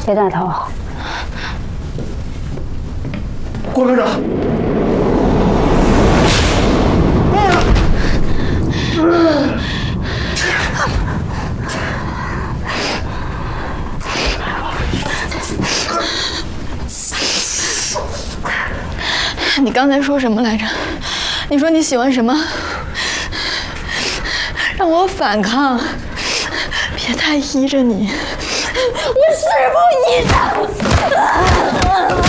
别带头。 郭科长。 你刚才说什么来着？你说你喜欢什么？让我反抗，别太依着你，我誓不依的。